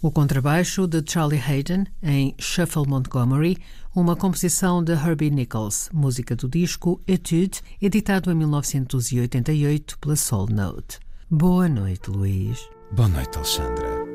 O contrabaixo de Charlie Haden em Shuffle Montgomery, uma composição de Herbie Nichols, música do disco Etude, editado em 1988 pela Soul Note. Boa noite, Luís. Boa noite, Alexandra.